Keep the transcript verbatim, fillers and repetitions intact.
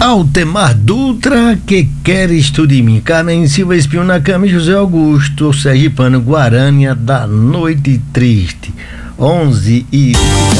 Altemar Dutra, que queres tu de mim? Carmen Silva, Espinho na Cama, José Augusto, Sergipano, Guarânia da Noite Triste. onze e